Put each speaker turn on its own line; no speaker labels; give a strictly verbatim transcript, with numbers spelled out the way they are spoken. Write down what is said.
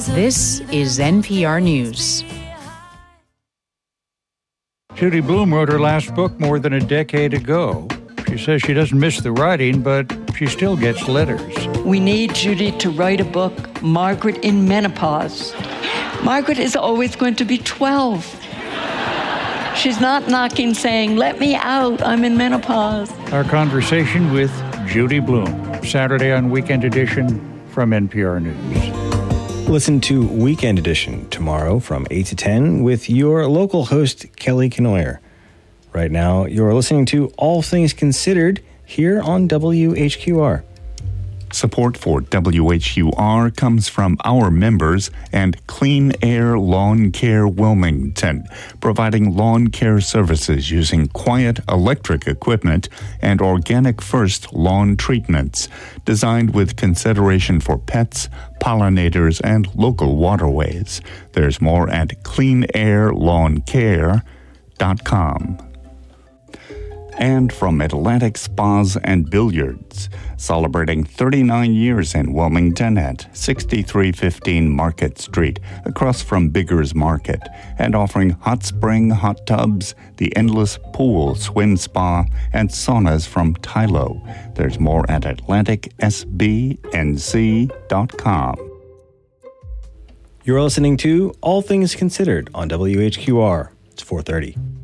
This is N P R News.
Judy Blume wrote her last book more than a decade ago. She says she doesn't miss the writing, but she still gets letters.
We need Judy to write a book, Margaret in Menopause. Margaret is always going to be twelve. She's not knocking saying, let me out, I'm in menopause.
Our conversation with Judy Blume, Saturday on Weekend Edition from N P R News.
Listen to Weekend Edition tomorrow from eight to ten with your local host, Kelly Kenoyer. Right now, you're listening to All Things Considered here on W H Q R.
Support for W H U R comes from our members and Clean Air Lawn Care Wilmington, providing lawn care services using quiet electric equipment and organic first lawn treatments, designed with consideration for pets, pollinators, and local waterways. There's more at clean air lawn care dot com. And from Atlantic Spas and Billiards, celebrating thirty-nine years in Wilmington at sixty-three fifteen Market Street, across from Bigger's Market, and offering hot spring hot tubs, the endless pool, swim spa, and saunas from Tylo. There's more at atlantic s b n c dot com.
You're listening to All Things Considered on W H Q R. It's four thirty.